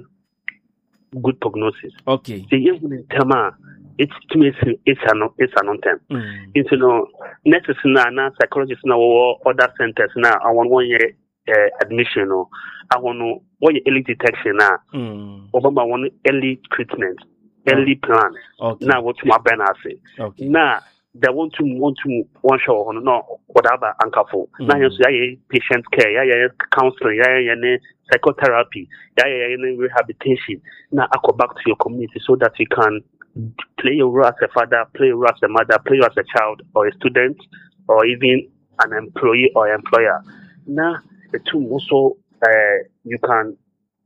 S8: good prognosis.
S1: Okay.
S8: The even term, it's to me, it's it's an it's an on term.
S1: Mm.
S8: It's you know, nurses now, now psychologists now, or other centers now. I want one year uh, admission, or I want one year early detection now.
S1: Mm.
S8: Obama want early treatment, early plan.
S1: Okay.
S8: Now what my banner say.
S1: Okay.
S8: Now. They want to want to one show on no whatever Ankafo. Now you see patient care, yeah, yeah, counseling, yeah, yeah, psychotherapy, yeah, yeah, rehabilitation. Now I go back to your community so that you can play your role as a father, play your role as a mother, play your role as a child or a student or even an employee or employer. Now the two also uh, you can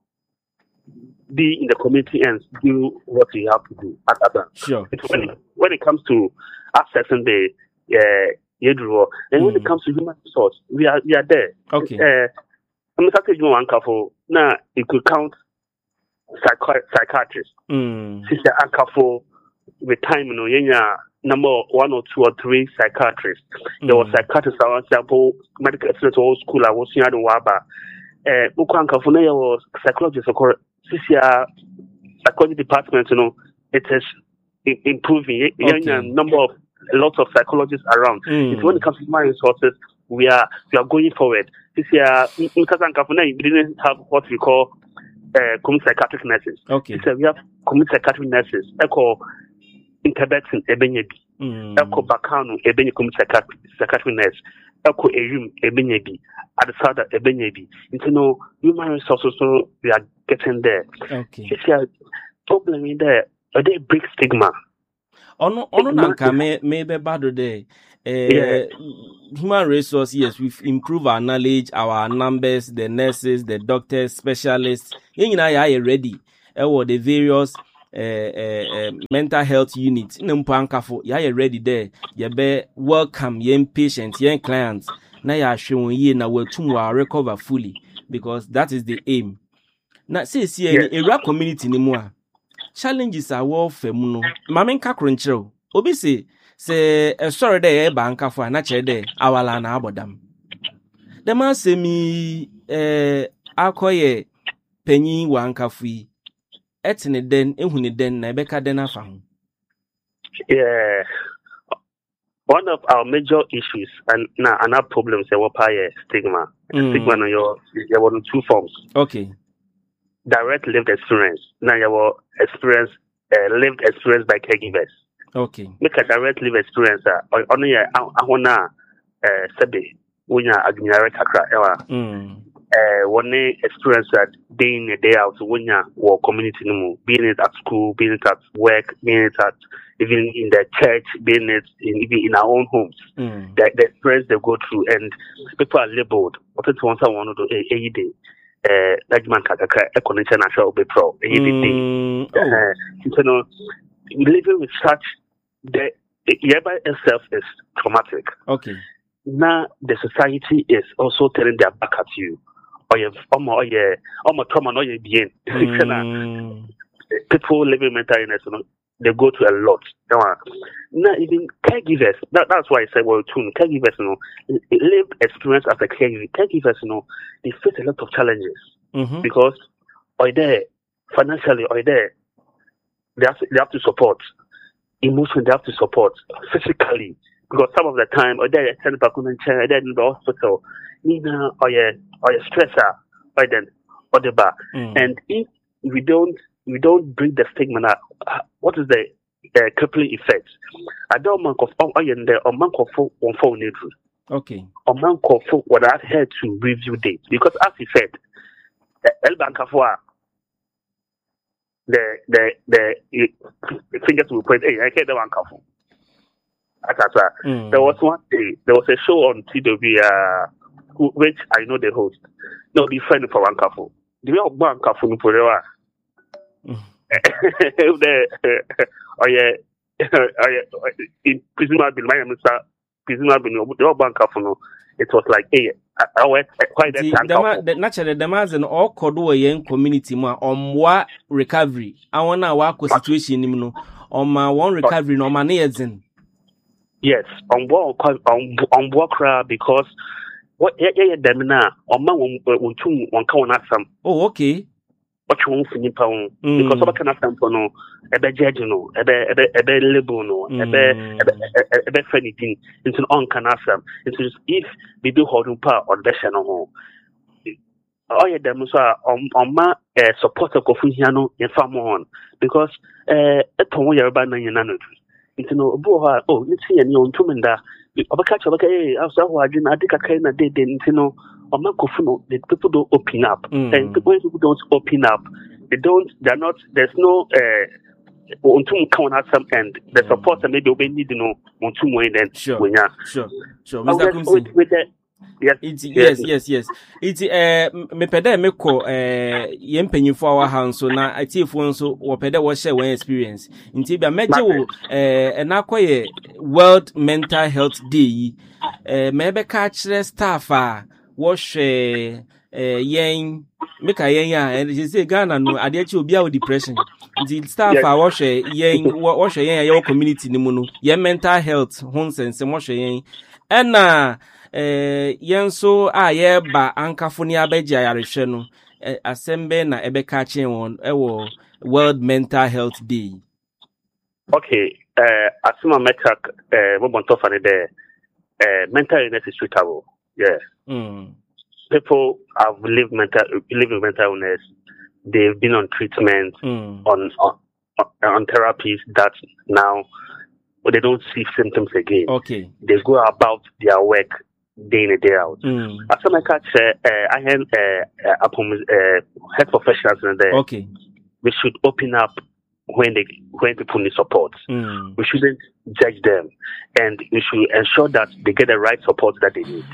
S8: be in the community and do what you have to do at other.
S1: Sure.
S8: When, sure. when it comes to accessing the uh, Yedro, and mm. when it comes to human resource, we are we are there.
S1: Okay.
S8: Uh, I'm talking to one couple. Now it could count psychi- psychiatrists.
S1: Mm.
S8: Sister Ankafo with time, you know, yeah, number one or two or three psychiatrists. Mm. There was psychiatrists, for example, medical students old school. I was here at Waba. Uh, Ankafo, there was psychologists. Of course, this year psychology department, you know, it is improving. Okay. Yeah, number of lots of psychologists around.
S1: Mm.
S8: It's when it comes to human resources, we are we are going forward. This year, in Kafuna, we didn't have what we call uh, community psychiatric nurses.
S1: Okay.
S8: This year, we have community psychiatric nurses. Echo Interbetin Ebenyebi. Echo Bakano Ebenye community psychiatric, psychiatric nurse. Echo Eyum Ebenyebi. Adesada Ebenyebi. You know, human resources, so we are getting there.
S1: Okay.
S8: This year, problem in there. Are they break stigma?
S1: ono ono nanka me me be bado there. Uh,
S8: Yeah.
S1: Human resource, yes, we've improved our knowledge, our numbers, the nurses, the doctors, specialists. You know, are ready. Uh, the various uh, uh, uh, mental health units. Numpankafo, you are ready there. You be welcome, young patients, young clients. Now you are showing you na we tomorrow recover fully because that is the aim. Now, say see any area community ni more challenges are well femuno. Mamen kakronchero. Obi say. Say a story there banka for na chere awala na abodam. The man say me eh akoye penyi wanka fui etne den ehuni den na ebeka den afa ho.
S8: Yeah. One of our major issues and now another problem is what stigma.
S1: Mm.
S8: Stigma no your there were two forms.
S1: Okay.
S8: Direct lived experience. Now your experience uh, lived experience by caregivers.
S1: Okay.
S8: Make a direct live experience. Uh, only I wanna uh sabi when you admire kakra ewa.
S1: Mm.
S8: Uh, one experience that day in a day out when you work community no more, being it at school, being it at work, being it at even in the church, being it in, even in our own homes.
S1: Mm.
S8: The, the experience they go through and people are labeled. What it wants I want to do a a day. Uh, that man kakra a connection I shall be pro a day. Uh, you know. Living with such, the hereby itself is traumatic.
S1: Okay.
S8: Now the society is also turning their back at you. Or you, or you, or trauma, or you being. People living with mental illness, you know, they go to a lot. Now even caregivers. That, that's why I said, well, too, caregivers, you know, live experience as a caregiver. Caregivers, you know, they face a lot of challenges
S1: Mm-hmm.
S8: because, or there financially, or there. They have, to, they have to support emotionally, they have to support physically because some of the time or they send back on the chair, they're in the hospital, Nina or your or your stressor, or then or the bar.
S1: Mm.
S8: And if we don't we don't bring the stigma now, uh, what is the uh, crippling effect? I don't mind of oh in there or man of one phone neutral.
S1: Okay.
S8: Or man of what I had to review dates because as he said, El Bankafua. The the the, the fingers will point. Hey, I can't do one couple.
S1: Mm.
S8: There was one day. There was a show on T W, uh, who, which I know the host. No, the friend for one couple. The real one couple for the oh yeah, oh yeah. In prison, I've been my Mister Prison, I've been the one couple. It was like, hey, I went quite that time.
S1: The naturally the man and all kodo yen community ma on what recovery. I wanna work with situation no on my one recovery no man yen.
S8: Yes, on what on on what crowd because what yeah yeah them na on man won two one can asam.
S1: Oh okay.
S8: What you want for nipa won because what can asam for no ebe judge no ebe ebe ebe label no ebe ebe ebe anything into on can asam into if we do hold pa or the no ho. Oh yeah, them so on on ma support of here no in farm on because eh eton Yoruba na yin na no into no bo ha oh let's see any on tumenda obaka chobaka eh after ho adwin adika kai na dey dey into no on ma kofu no the people don't open up
S1: mm.
S8: and when people don't open up they don't they're not there's no uh on tum count some and the support that maybe we need to know on tum when then
S1: sure
S8: when yeah
S1: sure sure Mister Kumsi
S8: with the yes
S1: It's, yes, yes, yes. It's uh me pede me ko eh ye mpanyimfo awa ha so na atiefo nso wo pede wo share one experience. Nti bia meje wo eh na koye World Mental Health Day eh me be ka kire staff a wo hwe eh yen make a yen ya and say Ghana no ade achi obi a with depression. Nti staff a wo hwe yen wo hwe yen ya community ni mu no ye mental health ho sense mo hwe yen ena eh yenso a ye ba ankafo ni abeji ayarehwe no asembe na ebeka chen won ewo World Mental Health Day.
S8: Okay, uh asuma metak eh we want to find there uh mental illness is treatable. Yeah.
S1: Mm.
S8: People have lived mental lived with mental illness. They've been on treatment
S1: mm.
S8: on, on on therapies that now but they don't see symptoms again.
S1: Okay.
S8: They go about their work day in and day out.
S1: Mm.
S8: As I catch, uh, I had uh, uh, upon uh, health professionals in there.
S1: Okay.
S8: We should open up when they when people need support.
S1: Mm.
S8: We shouldn't judge them, and we should ensure that they get the right support that they need.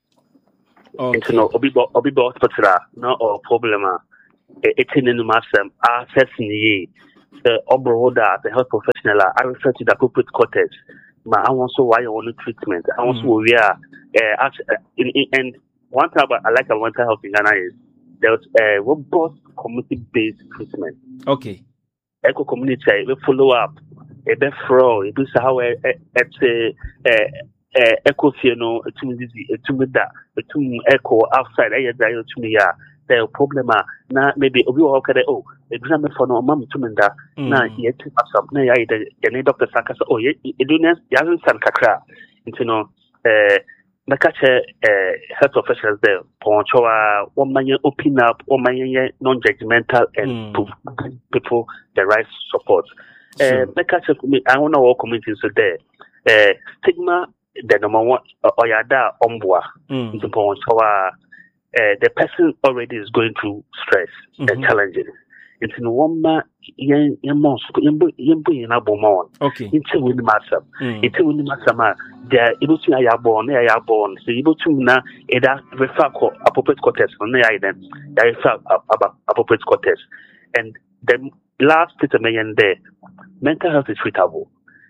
S1: Okay.
S8: Into no obibo obibo hospital no or problem it's in the master access ni the obroda the health professional I refer to the appropriate quarters. Ma I want so why you want treatment. I want so we are uh, and one thing about I like about mental health in Ghana is there's a robust community based treatment.
S1: Okay.
S8: Eco community we follow up a bit fro it is how it's a echo you know to me to me that to echo outside I to me yeah the problem na maybe obi o ka oh exam for no mam to me that na yet up na ya the doctor saka oh you do ne ya san kakra into no eh na catch eh health professionals there ponchoa one man open up one man non-judgmental and mm. people the right support eh na catch I want our communities so there eh stigma the number one oyada ombwa into ponchoa Uh, the person already is going through stress mm-hmm. and challenges. It's in one ma yen yen monster yen bo yen bo yen abomon.
S1: Okay.
S8: Into win matter. Into win matter ma. They able to aya born, they aya born. So able to na either refer ko appropriate quarters on the item. They refer about appropriate quarters. And the last statement there, mental health is treatable.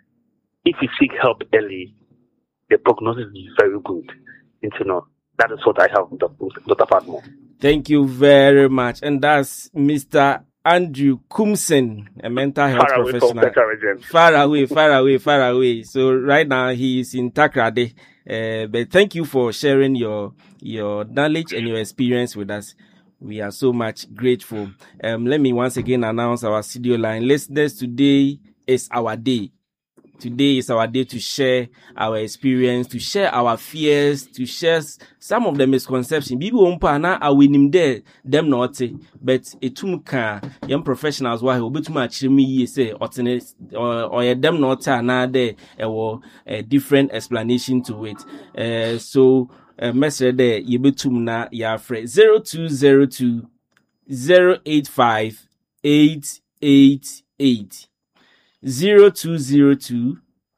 S8: If you seek help early, the prognosis is very good. Into no. That is what I have, Doctor Padmo.
S1: Thank you very much. And that's Mister Andrew Kumsen, a mental health
S8: far
S1: professional.
S8: Away
S1: far away, far away, far away. So right now he is in Takrade. Uh, but thank you for sharing your your knowledge and your experience with us. We are so much grateful. Um, let me once again announce our studio line. Listeners, today is our day. Today is our day to share our experience, to share our fears, to share some of the misconceptions. People won't na are winning there, them not but etum ka young professionals why will be too much me say or or them not na there a different explanation to it. Uh, so uh, message there you be to na ya friend zero two zero two zero eight five eight eight eight. Zero two zero two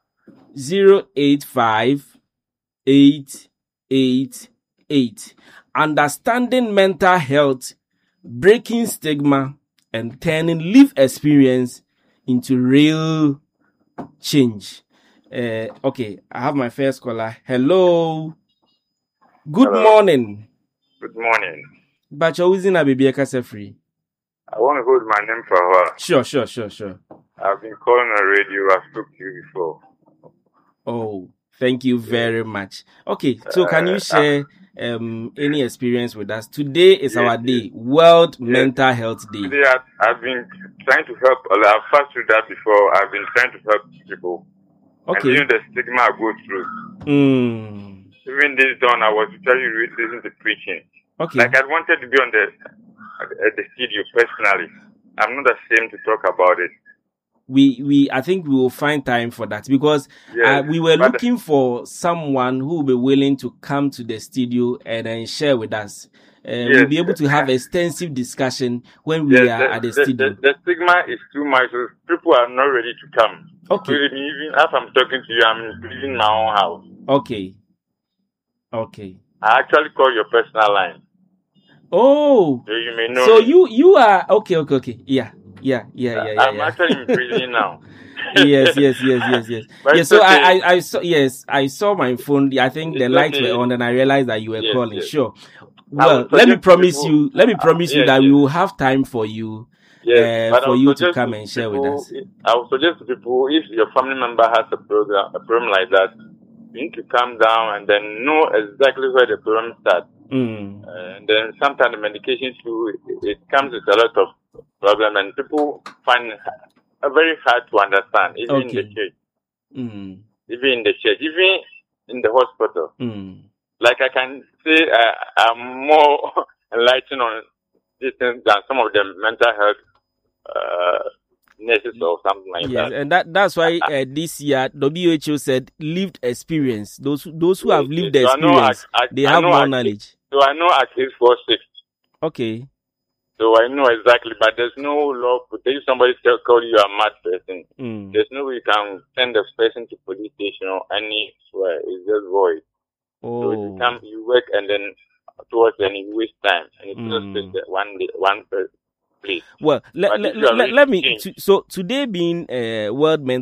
S1: zero eight five eight eight eight. Understanding mental health, breaking stigma, and turning lived experience into real change. Uh, okay, I have my first caller. Hello. Good
S9: Hello.
S1: morning.
S9: Good morning.
S1: But you're using a baby free.
S9: I want to hold my name for a while.
S1: Sure, sure, sure, sure.
S9: I've been calling on radio. I spoke to you before.
S1: Oh, thank you very much. Okay, so can you share um any experience with us? Today is
S9: yes,
S1: our
S9: yes.
S1: day, World yes. Mental Health Day.
S9: Today I, I've been trying to help. I've first through that before. I've been trying to help people.
S1: Okay.
S9: And even the stigma I go through.
S1: Mm.
S9: Even this dawn, I was usually listening to preaching.
S1: Okay.
S9: Like I wanted to be on the at the studio personally. I'm not ashamed to talk about it.
S1: We, we, I think we will find time for that because yes, uh, we were looking for someone who will be willing to come to the studio and then share with us. Uh, yes, we'll be able to have extensive discussion when we
S9: yes,
S1: are
S9: the,
S1: at the,
S9: the
S1: studio.
S9: The, the stigma is too much. So people are not ready to come.
S1: Okay.
S9: So even as I'm talking to you, I'm leaving my own house.
S1: Okay. Okay.
S9: I actually call your personal line.
S1: Oh.
S9: So you may know.
S1: So
S9: me.
S1: you, you are, okay, okay, okay. Yeah. Yeah, yeah, yeah, yeah.
S9: I'm
S1: yeah.
S9: actually in prison now.
S1: yes, yes, yes, yes, yes.
S9: But
S1: yes, so
S9: okay.
S1: I, I, I saw, yes, I saw my phone. I think
S9: it's
S1: the lights
S9: okay.
S1: were on, and I realized that you were
S9: yes,
S1: calling.
S9: Yes.
S1: Sure. Well, let me promise people, you. Let me promise uh, you yes, that yes. we will have time for you.
S9: Yes,
S1: uh, for you to come and share
S9: people,
S1: with us.
S9: I would suggest to people if your family member has a program, a problem like that, you need to calm down and then know exactly where the problem starts.
S1: Mm.
S9: Uh, and then sometimes the medication too, it, it comes with a lot of problem, and people find it very hard to understand, even
S1: okay.
S9: in the church.
S1: Mm.
S9: Even in the church, even in the hospital.
S1: Mm.
S9: Like I can say, uh, I'm more enlightened on this thing than some of the mental health uh, nurses or something like
S1: yes,
S9: that.
S1: And that that's why uh, this year W H O said lived experience. Those those who have lived the
S9: so
S1: experience,
S9: I know, I, I,
S1: they
S9: I
S1: have more
S9: at,
S1: knowledge.
S9: So I know at least four six.
S1: Okay.
S9: So I know exactly, but there's no law. If somebody tell call you a mad person,
S1: Mm.
S9: there's no way you can send the person to police station or anywhere. It's just void. So if you
S1: Oh.
S9: come, you work, and then towards then you waste time, and you
S1: Mm.
S9: just mm. one day, one place.
S1: Well, let,
S9: But
S1: let,
S9: if you are
S1: let,
S9: ready
S1: let
S9: to
S1: me.
S9: change-
S1: To, so today being uh, World Mental